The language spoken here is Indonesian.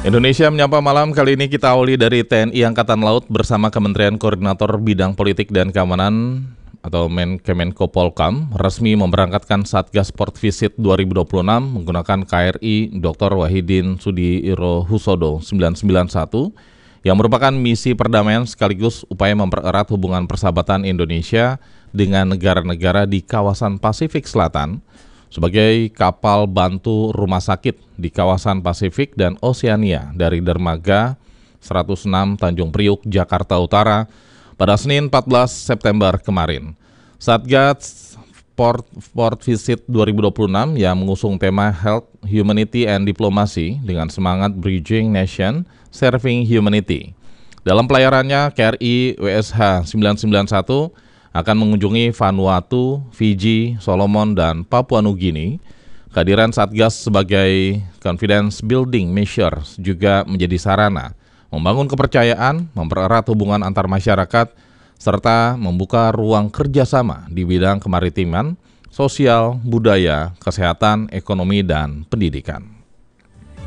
Indonesia menyapa malam, kali ini kita awali dari TNI Angkatan Laut bersama Kementerian Koordinator Bidang Politik dan Keamanan atau Kemenko Polkam resmi memberangkatkan Satgas Port Visit 2026 menggunakan KRI Dr. Wahidin Sudirohusodo 991 yang merupakan misi perdamaian sekaligus upaya mempererat hubungan persahabatan Indonesia dengan negara-negara di kawasan Pasifik Selatan sebagai kapal bantu rumah sakit di kawasan Pasifik dan Oseania dari dermaga 106 Tanjung Priuk, Jakarta Utara pada Senin 14 September kemarin. Satgas Port Visit 2026 yang mengusung tema Health, Humanity and Diplomacy dengan semangat Bridging Nation, Serving Humanity. Dalam pelayarannya, KRI WSH 991 akan mengunjungi Vanuatu, Fiji, Solomon, dan Papua Nugini. Kehadiran Satgas sebagai confidence building measures juga menjadi sarana membangun kepercayaan, mempererat hubungan antar masyarakat, serta membuka ruang kerjasama di bidang kemaritiman, sosial, budaya, kesehatan, ekonomi, dan pendidikan.